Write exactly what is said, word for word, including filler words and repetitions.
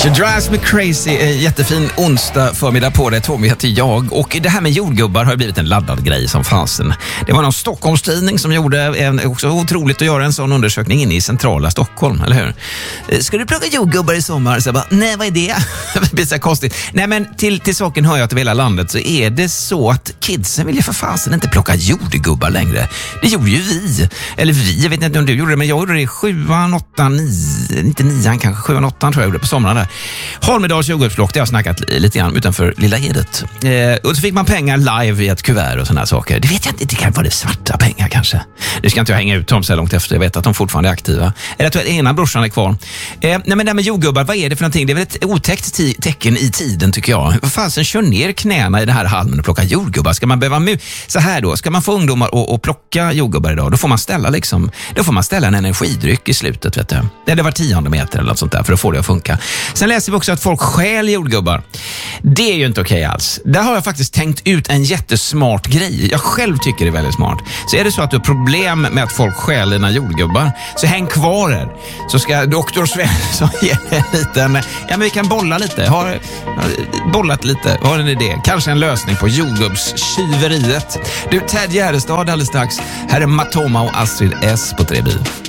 You drives me crazy. Jättefin onsdag förmiddag på det. Tommy heter jag. Och det här med jordgubbar har blivit en laddad grej som fasen. Det var någon Stockholmstidning som gjorde en, också otroligt att göra en sån undersökning inne i centrala Stockholm, eller hur? Ska du plocka jordgubbar i sommar? Så jag bara, nej, vad är det? Det blir så konstigt. Nej, men till, till saken hör jag att i hela landet så är det så att kidsen vill ju för fasen inte plocka jordgubbar längre. Det gjorde ju vi. Eller vi, jag vet inte om du gjorde det, men jag gjorde det i sjuan, åttan, nio, inte nian kanske, sjuan, åttan tror jag gjorde på sommaren där. Holmedals jordgubbsplock, det har jag snackat lite grann utanför Lilla Edet. Eh, och så fick man pengar live i ett kuvert och såna här saker. Det vet jag inte, det kan vara det svarta pengar kanske. Det ska inte jag hänga ut dem så långt efter, jag vet att de fortfarande är aktiva. Eller jag tror att ena brorsan är kvar. Eh, nej men det här med jordgubbar, vad är det för någonting? Det är väl ett otäckt t- tecken i tiden tycker jag. Vad fan, sen kör ner knäna i det här halmen och plocka jordgubbar. Ska man behöva mu- så här då, ska man få ungdomar att, att plocka jordgubbar idag, då får man ställa liksom, då får man ställa en energidryck i slutet, vet du. Det var tionde meter eller något sånt där för att få det att funka. Sen läser vi också att folk stjäl jordgubbar. Det är ju inte okej alls. Där har jag faktiskt tänkt ut en jättesmart grej. Jag själv tycker det är väldigt smart. Så är det så att du har problem med att folk stjäl dina jordgubbar, så häng kvar här. Så ska doktor Svensson ge en liten, ja men vi kan bolla lite. Har bollat lite. Har en idé? Kanske en lösning på jordgubbstjuveriet. Du, Ted Gärdestad alldeles strax. Här är Matoma och Astrid S på tre bil.